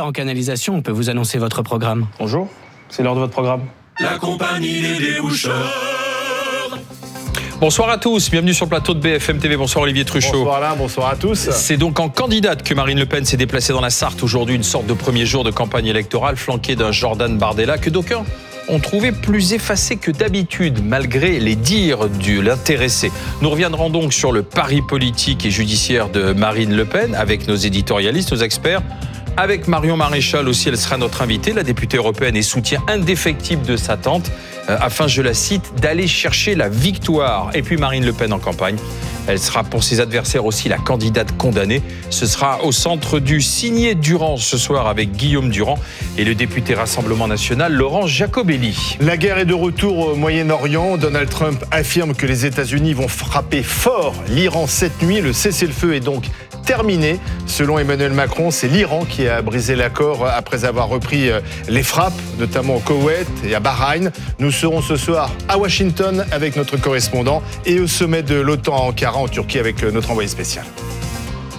expert en canalisation, on peut vous annoncer votre programme. Bonjour, c'est l'heure de votre programme. La compagnie des déboucheurs. Bonsoir à tous, bienvenue sur le plateau de BFM TV. Bonsoir Olivier Truchot. Bonsoir Alain, bonsoir à tous. C'est donc en candidate que Marine Le Pen s'est déplacée dans la Sarthe aujourd'hui, une sorte de premier jour de campagne électorale flanquée d'un Jordan Bardella que d'aucuns ont trouvé plus effacé que d'habitude, malgré les dires de l'intéressé. Nous reviendrons donc sur le pari politique et judiciaire de Marine Le Pen avec nos éditorialistes, nos experts. Avec Marion Maréchal aussi, elle sera notre invitée, la députée européenne et soutien indéfectible de sa tante, afin, je la cite, d'aller chercher la victoire. Et puis Marine Le Pen en campagne, elle sera pour ses adversaires aussi la candidate condamnée. Ce sera au centre du signé Durand ce soir avec Guillaume Durand et le député Rassemblement National Laurent Jacobelli. La guerre est de retour au Moyen-Orient. Donald Trump affirme que les États-Unis vont frapper fort l'Iran cette nuit. Le cessez-le-feu est donc terminé. Selon Emmanuel Macron, c'est l'Iran qui a brisé l'accord après avoir repris les frappes, notamment au Koweït et à Bahreïn. Nous serons ce soir à Washington avec notre correspondant et au sommet de l'OTAN à Ankara en Turquie avec notre envoyé spécial.